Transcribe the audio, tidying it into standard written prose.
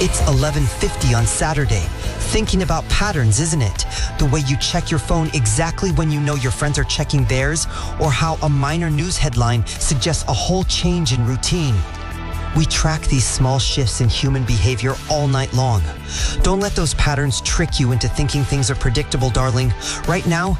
It's 11:50 on Saturday. Thinking about patterns, isn't it? The way you check your phone exactly when you know your friends are checking theirs, or how a minor news headline suggests a whole change in routine. We track these small shifts in human behavior all night long. Don't let those patterns trick you into thinking things are predictable, darling. Right now,